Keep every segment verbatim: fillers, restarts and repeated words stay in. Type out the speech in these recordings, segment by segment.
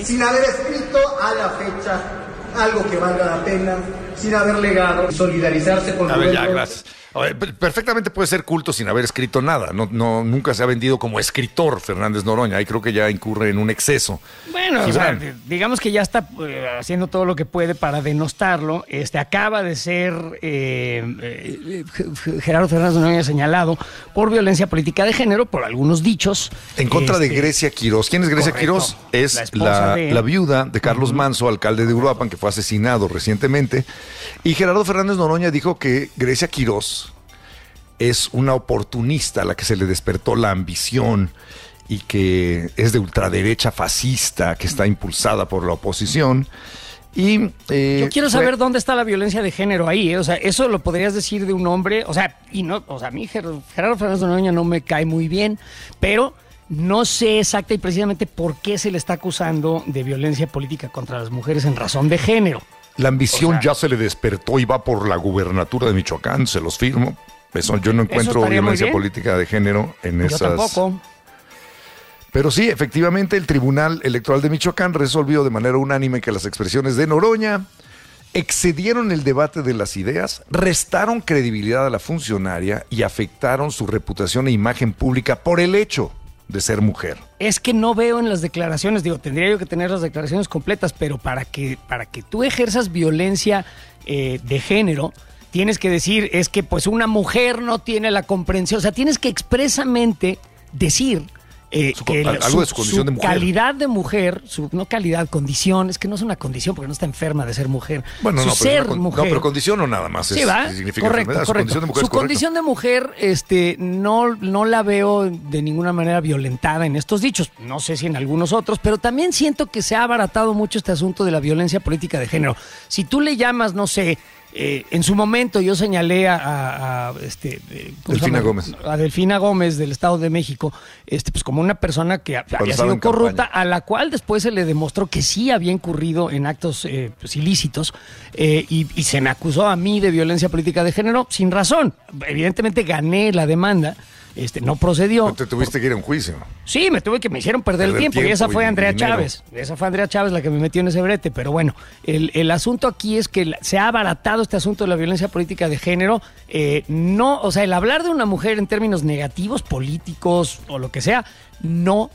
sin haber escrito a la fecha algo que valga la pena, sin haber legado, solidarizarse con... A ver, ya, gracias. A ver, perfectamente puede ser culto sin haber escrito nada. No, no, nunca se ha vendido como escritor Fernández Noroña. Ahí creo que ya incurre en un exceso. Bueno, o sea, digamos que ya está eh, haciendo todo lo que puede para denostarlo. Este acaba de ser eh, eh, Gerardo Fernández Noroña señalado por violencia política de género, por algunos dichos. En contra este, de Grecia Quirós. ¿Quién es Grecia correcto, Quirós? Es la esposa la, de... la viuda de Carlos uh-huh. Manso, alcalde de Uruapan, que fue asesinado recientemente. Y Gerardo Fernández Noroña dijo que Grecia Quirós es una oportunista a la que se le despertó la ambición y que es de ultraderecha fascista, que está impulsada por la oposición. Y eh, yo quiero fue... saber dónde está la violencia de género ahí, ¿eh? O sea, eso lo podrías decir de un hombre, o sea, y no, o sea, a mí Gerardo, Gerardo Fernández Noroña no me cae muy bien, pero no sé exacta y precisamente por qué se le está acusando de violencia política contra las mujeres en razón de género. La ambición O sea, ya se le despertó y va por la gubernatura de Michoacán, se los firmo. Eso, yo no encuentro violencia política de género en yo esas... tampoco. Pero sí, efectivamente, el Tribunal Electoral de Michoacán resolvió de manera unánime que las expresiones de Noroña excedieron el debate de las ideas, restaron credibilidad a la funcionaria y afectaron su reputación e imagen pública por el hecho de ser mujer. Es que no veo en las declaraciones, digo, tendría yo que tener las declaraciones completas, pero para que, para que tú ejerzas violencia eh, de género, tienes que decir, es que pues una mujer no tiene la comprensión, o sea, tienes que expresamente decir eh, su, que algo su, de su condición su de mujer. calidad de mujer, su no calidad, condición, es que no es una condición porque no está enferma de ser mujer. Bueno, su no, pero ser una, mujer. No, pero condición no nada más. Sí, es, va, significa correcto, enfermedad. correcto. Su condición de mujer, su condición de mujer este, no, no la veo de ninguna manera violentada en estos dichos. No sé si en algunos otros, pero también siento que se ha abaratado mucho este asunto de la violencia política de género. Si tú le llamas, no sé... Eh, en su momento yo señalé a, a, a este eh, Delfina Gómez a Delfina Gómez del Estado de México este pues como una persona que Cuando había sido corrupta, campaña. A la cual después se le demostró que sí había incurrido en actos eh, pues, ilícitos eh, y, y se me acusó a mí de violencia política de género sin razón. Evidentemente gané la demanda. Este, no procedió. Pero te tuviste que ir a un juicio. Sí, me tuve que me hicieron perder, perder el, tiempo, tiempo y esa fue Andrea dinero. Chávez. Esa fue Andrea Chávez la que me metió en ese brete. Pero bueno, el, el asunto aquí es que se ha abaratado este asunto de la violencia política de género. Eh, no, o sea, el hablar de una mujer en términos negativos, políticos o lo que sea, no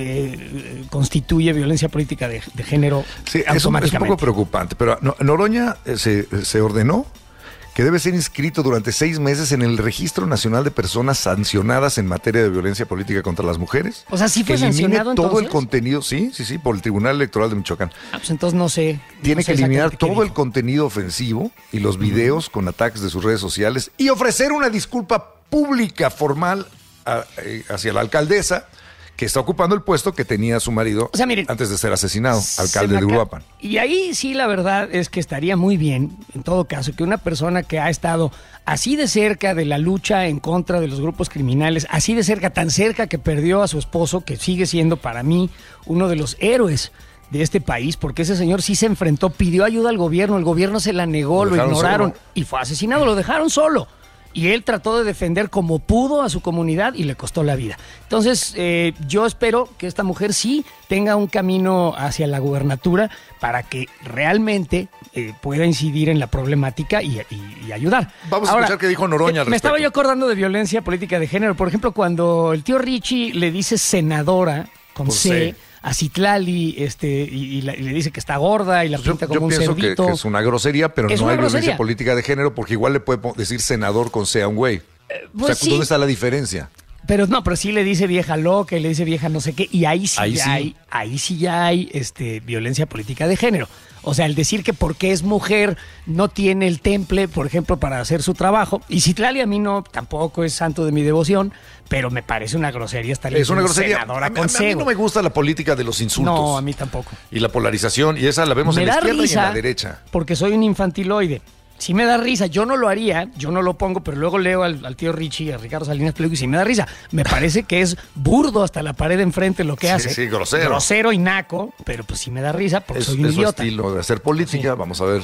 eh, constituye violencia política de, de género. Sí, eso es un poco preocupante. Pero Noroña se, se ordenó que debe ser inscrito durante seis meses en el Registro Nacional de Personas Sancionadas en materia de violencia política contra las mujeres. O sea, sí fue sancionado todo entonces. el contenido, sí, sí, sí, por el Tribunal Electoral de Michoacán. Ah, pues entonces no sé. Tiene no sé que eliminar todo dijo. el contenido ofensivo y los videos uh-huh. con ataques de sus redes sociales y ofrecer una disculpa pública formal a, eh, hacia la alcaldesa, que está ocupando el puesto que tenía su marido, o sea, miren, antes de ser asesinado, alcalde de Uruapan. Y ahí sí la verdad es que estaría muy bien, en todo caso, que una persona que ha estado así de cerca de la lucha en contra de los grupos criminales, así de cerca, tan cerca que perdió a su esposo, que sigue siendo para mí uno de los héroes de este país, porque ese señor sí se enfrentó, pidió ayuda al gobierno, el gobierno se la negó, lo, lo ignoraron solo. Y fue asesinado, lo dejaron solo. Y él trató de defender como pudo a su comunidad y le costó la vida. Entonces, eh, yo espero que esta mujer sí tenga un camino hacia la gubernatura para que realmente eh, pueda incidir en la problemática y, y, y ayudar. Vamos Ahora, a escuchar qué dijo Noroña al Me respecto. estaba yo acordando de violencia política de género. Por ejemplo, cuando el tío Richie le dice senadora con Por C... C. a Citlali, este, y, y, la, y le dice que está gorda y la pinta yo, como yo un cerdito. Yo pienso que es una grosería, pero es no hay grosería. violencia política de género, porque igual le puede decir senador con C a un güey. Eh, pues o sea, sí. ¿Dónde está la diferencia? Pero no, pero sí le dice vieja loca y le dice vieja no sé qué, y ahí sí ahí ya sí. hay, ahí sí ya hay este, violencia política de género. O sea, el decir que porque es mujer no tiene el temple, por ejemplo, para hacer su trabajo. Y Citlali a mí no, tampoco es santo de mi devoción, pero me parece una grosería estar es una grosería. senadora A, con a, a mí no me gusta la política de los insultos. No, a mí tampoco. Y la polarización, y esa la vemos me en la izquierda risa y en la derecha. Porque soy un infantiloide. Sí me da risa, yo no lo haría, yo no lo pongo, pero luego leo al, al tío Richie, a Ricardo Salinas Pliego, y sí me da risa. Me parece que es burdo hasta la pared de enfrente lo que sí, hace. Sí, grosero. Grosero y naco, pero pues sí me da risa porque es, soy un es idiota. Es su estilo de hacer política, sí. Vamos a ver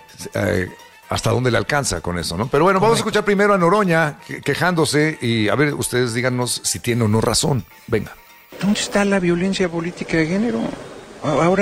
eh, hasta dónde le alcanza con eso, ¿no? Pero bueno, vamos Correcto. a escuchar primero a Noroña quejándose y a ver, ustedes díganos si tiene o no razón. Venga. ¿Dónde está la violencia política de género? Ahora